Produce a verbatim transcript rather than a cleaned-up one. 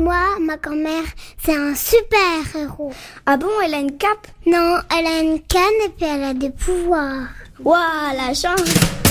Moi, ma grand-mère, c'est un super héros. Ah bon, elle a une cape? Non, elle a une canne et puis elle a des pouvoirs. Waouh, la chance!